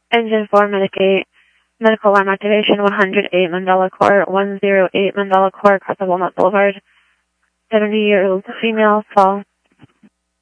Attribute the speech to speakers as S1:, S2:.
S1: Engine 4, Medicaid. Medical alarm activation, 108 Mandela Court, 108 Mandela Court, across the Walnut Boulevard. 70-year-old female, fall.